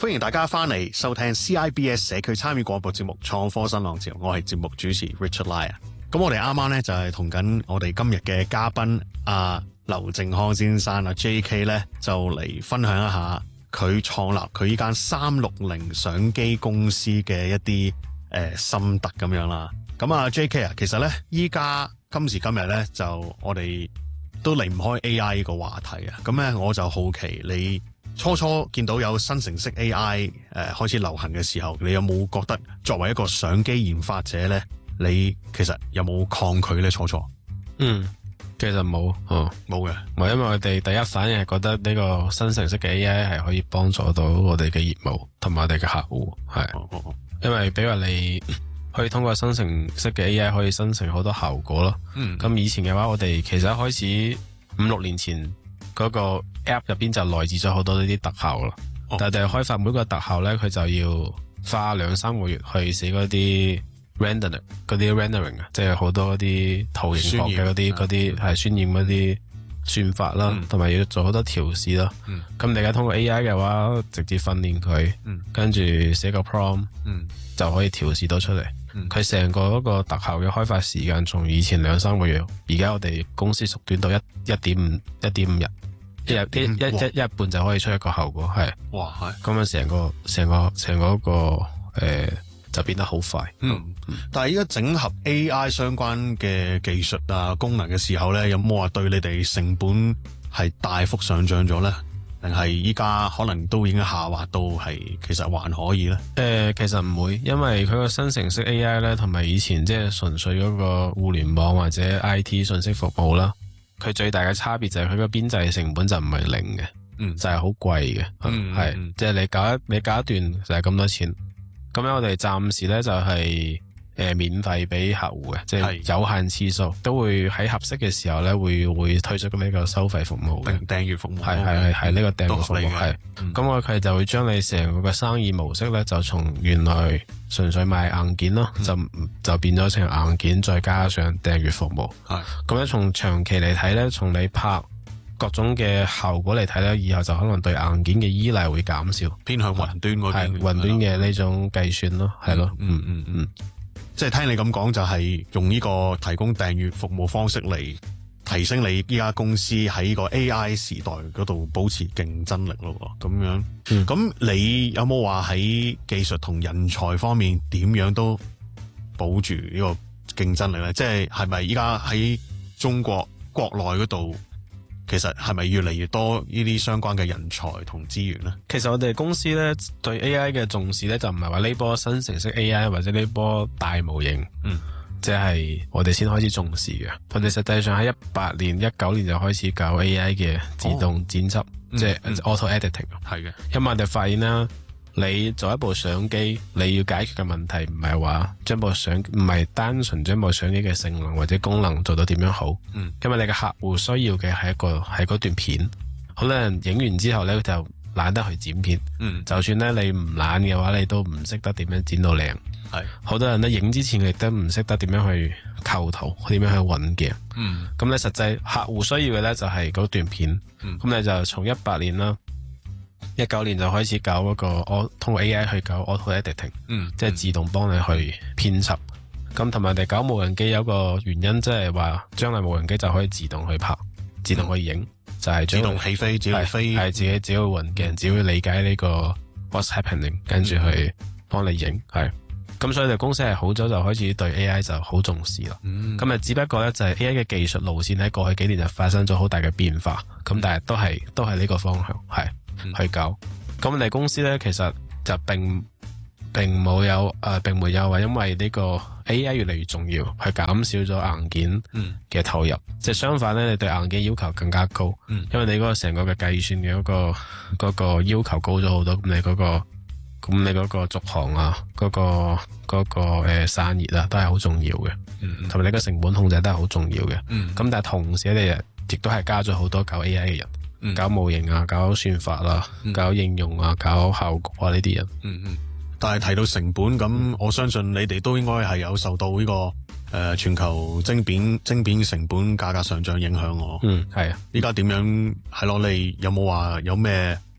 歡迎大家翻嚟收聽 CIBS 社區參與廣播節目《創科新浪潮》，我係節目主持 Richard Lai。咁我哋啱啱咧就係同緊我哋今日嘅嘉賓劉靖康先生JK 咧，就嚟分享一下佢創立佢依間360相機公司嘅一啲心得咁樣啦。咁JK 其實咧依家今時今日咧就我哋都離唔開 AI 呢個話題啊。咁咧我就好奇你初初見到有生成式 AI 開始流行嘅時候，你有冇覺得作為一個相機研發者咧，你其實有冇抗拒咧？初初其實冇冇嘅， 因為我哋第一反應係覺得呢個生成式嘅 AI 係可以幫助到我哋嘅業務同埋我哋嘅客戶，係因為比如你可以通過生成式嘅 AI 可以生成好多效果咯。咁以前嘅話，我哋其實一開始5-6年前嗰個 App 入邊就內置咗好多呢啲特效咯。但係開發每個特效咧，佢就要花2-3個月去寫嗰啲 rendering 啊，即係好多嗰啲圖形學嘅嗰啲係渲染嗰啲算法啦，同埋要做好多調試啦。咁你而家通過 AI 嘅話，直接訓練佢，跟住寫個 prompt，就可以調試到出嚟。佢成個嗰個特效嘅開發時間，從以前2-3個月，而家我哋公司縮短到1.5日，一日半就可以出一個效果，係。哇，係。咁樣成個個就變得好快。 但係依家整合 AI 相關嘅技術功能嘅時候咧，有冇話對你哋成本係大幅上漲咗咧？定係依家可能都已經下滑到係其實還可以咧？ 其實唔會，因為佢個生成式 AI 咧，同埋以前即係純粹嗰個互聯網或者 IT 信息服務啦，佢最大嘅差別就係佢個邊際成本就唔係零嘅，就係好貴嘅，係即係你搞一段就係咁多錢。咁樣我哋暫時咧就係免費俾客戶嘅，即係有限次數，都會喺合適嘅時候咧會推出呢個收費服務嘅訂閱服務， 係呢個訂閱服務係。咁佢就會將你成個嘅生意模式咧，就從原來純粹賣硬件咯，就變咗成硬件再加上訂閱服務。咁咧從長期嚟睇咧，從你拍各種嘅效果嚟睇咧，以後就可能對硬件嘅依賴會減少， 偏向雲端嗰邊， 雲端嘅呢種計算咯，係咯， 即係聽你咁講，就係用呢個提供訂閱服務方式嚟提升你依家公司喺呢個 AI 時代嗰度保持競爭力咯。咁樣，咁你有冇話喺技術同人才方面點樣都保住呢個競爭力咧？即係係咪依家喺中國國內嗰度？其實係咪越嚟越多呢啲相關嘅人才同資源呢？ 其實我哋公司咧對 AI 嘅重視咧，就唔係話呢波生成式 AI 或者呢波大模型，即係我哋先開始重視嘅。我哋實際上喺18年、19年就開始搞 AI 嘅自動剪輯，即係 auto editing。係嘅，因為我哋發現啦，你做一部相機，你要解決嘅問題唔係話唔係單純將部相機嘅性能或者功能做到點樣好，因為你嘅客戶需要嘅係嗰段片。好多人影完之後咧就懶得去剪片，就算咧你唔懶嘅話，你都唔識得點樣剪到靚。係好多人咧影之前亦都唔識得點樣去構圖，點樣去揾鏡。咁你實際客戶需要嘅咧就係嗰段片。咁你就從18年啦。19年就開始搞嗰個通過 AI 去搞 auto editing，即係自動幫你去編輯。咁同埋我哋搞無人機有一個原因，即係話將來無人機就可以自動去拍，自動去影，就係自動起飛，自己飛， 係自己去運鏡，自己會理解呢個 what's happening， 跟住去幫你影。係咁，所以我哋公司係好早就開始對 AI 就好重視啦。咁只不過咧就係 AI 嘅技術路線喺過去幾年就發生咗好大嘅變化。咁但係都係呢個方向係。去搞，咁我哋公司咧其實就並沒有話因為呢個 AI 越嚟越重要，去減少咗硬件嘅投入，即係相反咧，你對硬件要求更加高，因為你嗰個成個嘅計算嘅嗰個要求高咗好多，咁你嗰個續航啊，嗰個散熱啊，都係好重要嘅，同埋你個成本控制都係好重要嘅，咁但係同時你亦都係加咗好多搞 AI 嘅人。搞模型啊，搞算法啊，搞應用啊，搞效果啊呢啲人。 但係提到成本咁，我相信你哋都應該係有受到呢個全球晶片成本價格上漲影響喎。係啊，依家點樣係咯？你有冇話有咩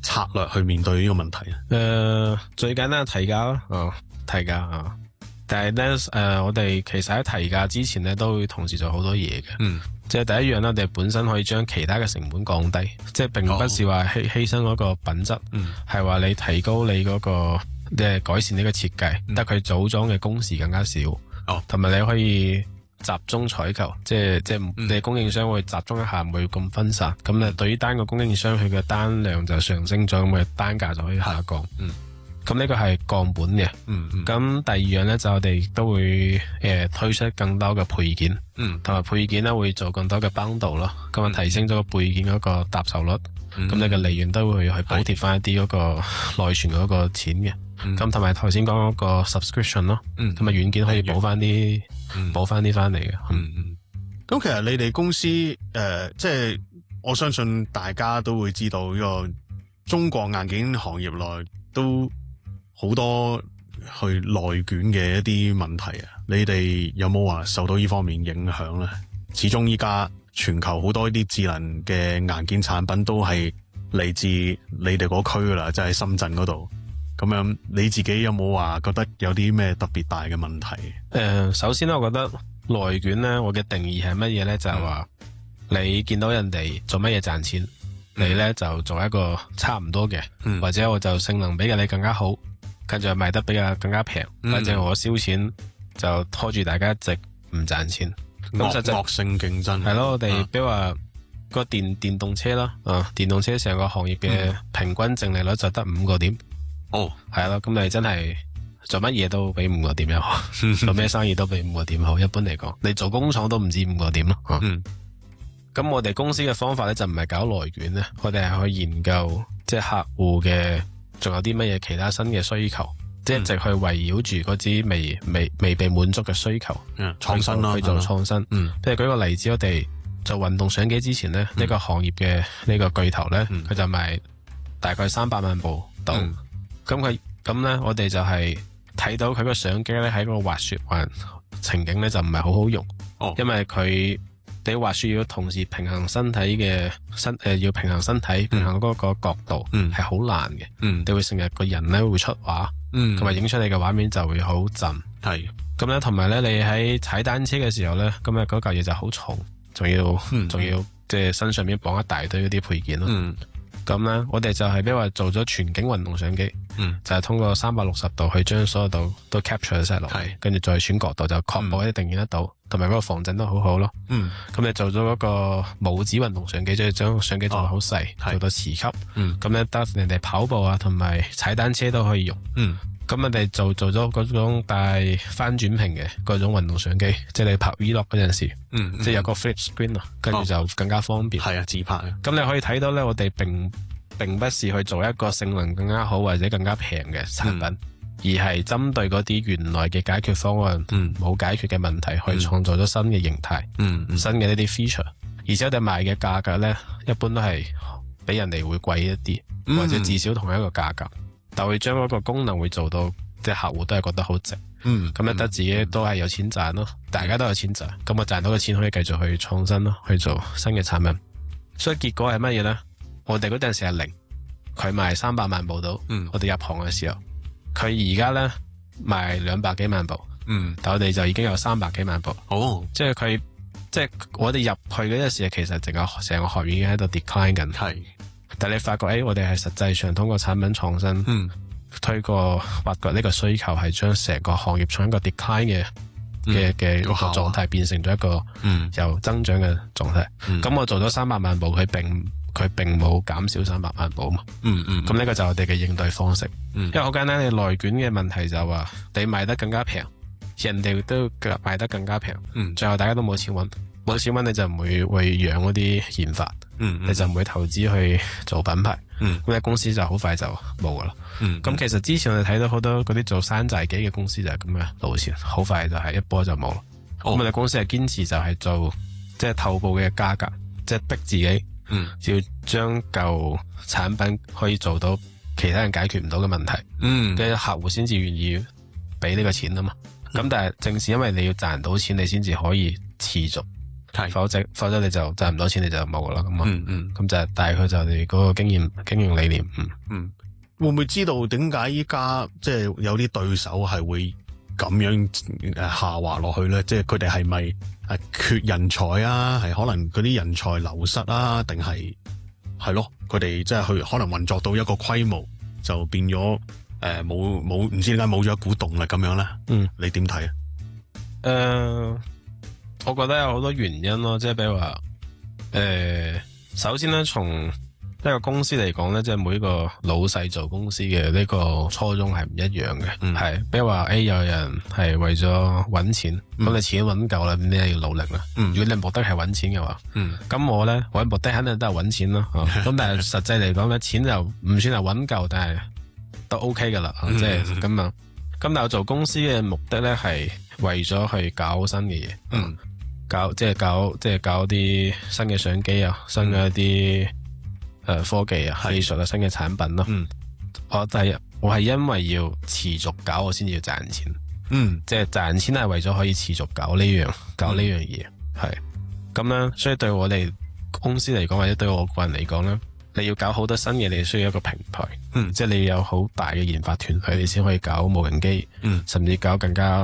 策略去面對呢個問題啊？ 最簡單提價咯，提價啊。但係咧，我哋其實喺提價之前咧，都會同時做好多嘢嘅。即係第一樣咧，我哋本身可以將其他嘅成本降低，即係並不是話犧牲嗰個品質，係話你提高你嗰個即係改善呢個設計，得佢組裝嘅工時更加少，同埋你可以集中採購，即係你供應商會集中一下，唔會咁分散。咁咧，對於單個供應商佢嘅單量就上升咗，咁嘅單價就可以下降。咁呢個係降本嘅。咁第二樣咧，就我哋都會推出更多嘅配件，同埋配件咧會做更多嘅 bundle 咯，咁啊提升咗個配件嗰個搭售率，咁你嘅利潤都會去補貼翻一啲嗰個內存嗰個錢嘅。咁同埋頭先講嗰個 subscription 咯，同埋軟件可以補翻啲翻嚟嘅。 咁其實你哋公司即係我相信大家都會知道呢個中國硬件行業內都好多去內卷嘅一啲問題啊，你哋有冇話受到呢方面影響咧？始終依家全球好多呢啲智能嘅硬件產品都係嚟自你哋嗰區噶啦，即係深圳嗰度。咁樣你自己有冇話覺得有啲咩特別大嘅問題？ 首先咧，我覺得內卷咧，我嘅定義係乜嘢咧？就係話你見到人哋做乜嘢賺錢，你咧就做一個差唔多嘅，或者我就性能比你更加好，跟住賣得比較更加平，或者我燒錢就拖住大家一直唔賺錢。咁實際惡性競爭係咯，我哋比如話個電動車啦，電動車成個行業嘅平均淨利率就得5個點。係咯，咁你真係做乜嘢都比5個點又好，做咩生意都比5個點好。一般嚟講，你做工廠都唔止5個點咯。咁我哋公司嘅方法咧就唔係搞內卷咧，我哋係去研究即係客戶嘅仲有啲乜嘢其他新嘅需求，即係一直去圍繞住嗰啲未被滿足嘅需求， 創新咯， 去做創新。譬如舉個例子，我哋做運動相機之前咧，呢個行業嘅呢個巨頭咧，佢就賣大概300萬部到。咁咧，我哋就係睇到佢個相機咧喺個滑雪環情景咧就唔係好好用，因為你滑雪要同時平衡身體嘅要平衡身體，平衡嗰個角度係好難嘅。你會成日個人咧會出畫，同埋影出嚟嘅畫面就會好震。係咁咧，同埋咧你喺踩單車嘅時候咧，咁啊嗰嚿嘢就好重，仲要即係身上面綁一大堆嗰啲配件咯。咁咧，我哋就係比如話做咗全景運動相機，就係通過360度去將所有度都 capture 晒落嚟，跟住再選角度就確保一定影得到，同埋嗰個防震都好好咯。咁你做咗嗰個拇指運動相機，即係將相機做到好細，做到磁吸，咁咧得人哋跑步啊，同埋踩單車都可以用。咁我哋做咗嗰種帶翻轉屏嘅嗰種運動相機，即係你拍 vlog 嗰陣時，即係有個 flip screen 啊，跟住就更加方便。係啊，自拍啊。咁你可以睇到咧，我哋並不是去做一個性能更加好或者更加平嘅產品，而係針對嗰啲原來嘅解決方案冇解決嘅問題，去創造咗新嘅形態，新嘅呢啲 feature。而且我哋賣嘅價格咧，一般都係比人哋會貴一啲，或者至少同一個價格。但會將嗰個功能會做到，即係客戶都係覺得好值。咁咧得自己都係有錢賺咯，大家都有錢賺。咁我賺到嘅錢可以繼續去創新咯，去做新嘅產品。所以結果係乜嘢咧？我哋嗰陣時係0，佢賣300萬部到。我哋入行嘅時候，佢而家咧賣200幾萬部。但我哋就已經有300幾萬部。即係我哋入去嗰陣時，其實成個行業已經喺度 decline 緊。但你發覺我哋係實際上通過產品創新，推過挖掘呢個需求，係將成個行業從一個 decline 嘅個狀態變成咗一個由增長嘅狀態。咁我做咗300萬部，佢並冇減少300萬部嘛。咁呢個就係我哋嘅應對方式。因為好簡單，你內卷嘅問題就係話你賣得更加平，人哋都賣得更加平，最後大家都冇錢搵。冇錢搵你就唔會養嗰啲研發，你就唔會投資去做品牌，咁你公司就好快就冇噶啦。咁其實之前我哋睇到好多嗰啲做山寨機嘅公司就係咁嘅路線，好快就係一波就冇啦。咁我哋公司係堅持就係做即係頭部嘅價格，即係逼自己要將舊產品可以做到其他人解決唔到嘅問題，跟住客戶先至願意俾呢個錢啊嘛。咁但係正是因為你要賺到錢，你先至可以持續否則你就賺唔到錢，你就冇噶啦。咁咁就大概就係嗰個經營理念。 會唔會知道點解依家即係有啲對手係會咁樣下滑落去咧？即係佢哋係咪缺人才啊？係可能嗰啲人才流失啊？定係咯？佢哋即係去可能運作到一個規模就變咗冇唔知點解冇咗一股動力咁樣咧？你點睇啊？ 我覺得有好多原因咯，即係比如話首先咧從一個公司嚟講咧，即係每一個老細做公司嘅呢個初衷係唔一樣嘅，係，比如話有人係為咗搵錢，咁你錢搵夠啦，咁你係要努力啦。如果你目的係搵錢嘅話，咁我咧目的肯定都係搵錢咯。咁但係實際嚟講咧，錢就唔算係搵夠，但係都 OK 噶啦。即係咁啊。咁但係我做公司嘅目的咧係為咗去搞新嘅嘢，搞啲新嘅相機啊，新嘅一啲科技啊、技術啊、新嘅產品咯。我係因為要持續搞，我先至要賺錢。即係賺錢係為咗可以持續搞呢樣嘢，係咁樣。所以對我哋公司嚟講，或者對我個人嚟講咧，你要搞好多新嘢，你需要一個平台。即係你有好大嘅研發團隊，你先可以搞無人機，甚至搞更加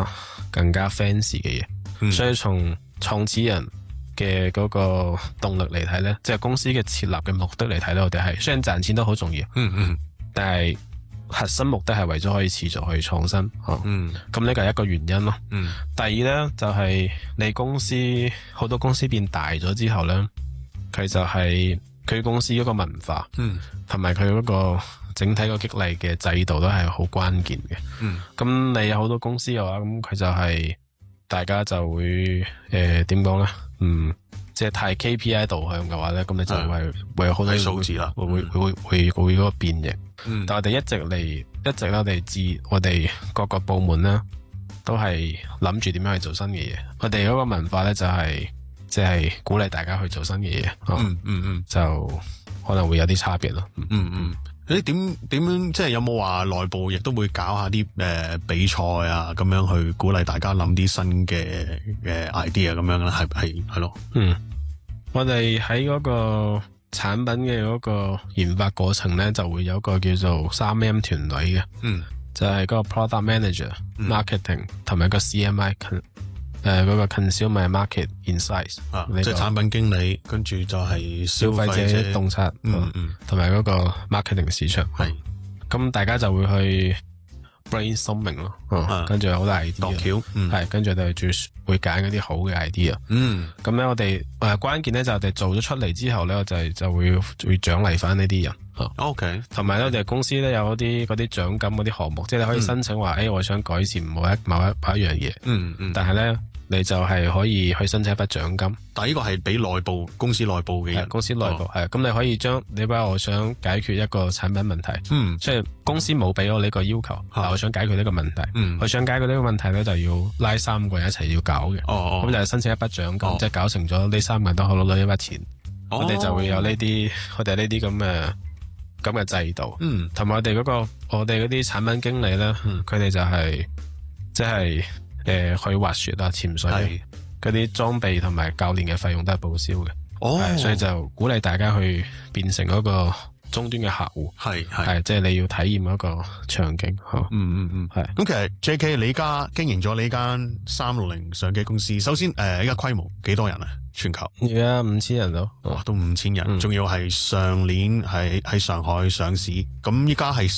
fancy 嘅嘢。所以從創始人嘅嗰個動力嚟睇咧，即係公司嘅設立嘅目的嚟睇咧，我哋係雖然賺錢都好重要，但係核心目的係為咗可以持續去創新。咁呢個係一個原因咯。第二咧就係你公司好多公司變大咗之後咧，佢就係佢公司嗰個文化，同埋佢嗰個整體個激勵嘅制度都係好關鍵嘅。咁你有好多公司嘅話，咁佢就係大家就會點講咧？即係太 KPI 導向嘅話咧，咁你就會有好多數字啦， 會嗰個變形。但我哋一直我哋各個部門咧都係諗住點樣去做新嘅嘢。我哋嗰個文化咧就係即係鼓勵大家去做新嘅嘢。就可能會有啲差別咯。 你點樣即係有冇話內部亦都會搞下啲比賽啊，咁樣去鼓勵大家諗啲新嘅idea 咁樣咧？係咯。 我哋喺嗰個產品嘅嗰個研發過程咧，就會有一個叫做3M 團隊嘅。就係嗰個 product manager、marketing 同埋個 CMI 嗰個 consumer market insights， 即係產品經理，跟住就係消費者洞察，同埋嗰個 marketing 市場。咁大家就會去 brainstorming 咯，跟住有好多 idea，度橋，跟住我哋就會揀嗰啲好嘅 idea。咁咧我哋關鍵咧就我哋做咗出嚟之後咧，我就會獎勵翻呢啲人。 OK， 同埋咧我哋公司咧有嗰啲獎金嗰啲項目，即係你可以申請話，我想改善某一樣嘢。但係咧你就係可以去申請一筆獎金。 但係呢個係俾公司內部嘅人。 公司內部係咁，你可以你話我想解決一個產品問題。即係公司冇俾我呢個要求，但我想解決呢個問題。我想解決呢個問題咧，就要拉3個人一齊要搞嘅。咁就係申請一筆獎金，即係搞成咗呢3個人都可攞到一筆錢。我哋就會有呢啲咁嘅制度。同埋我哋嗰啲產品經理咧，佢哋就係即係去滑雪啊、潛水嗰啲裝備同埋教練嘅費用都係報銷嘅。所以就鼓勵大家去變成嗰個終端嘅客戶。係即係你要體驗嗰個場景。係。咁其實 JK 你而家經營咗呢間360相機公司，首先而家規模幾多人啊？全球而家5000人咯。都5000人，仲要係上年喺上海上市，咁依家係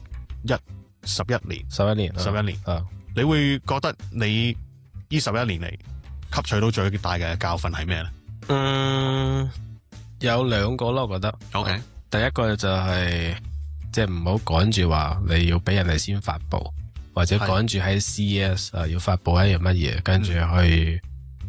11年。你會覺得你呢11年嚟吸取到最大嘅教訓係咩咧？有2個咯，我覺得。OK，第一個就係即係唔好趕住話你要俾人哋先發佈，或者趕住喺 CES 要發佈一樣乜嘢，跟住去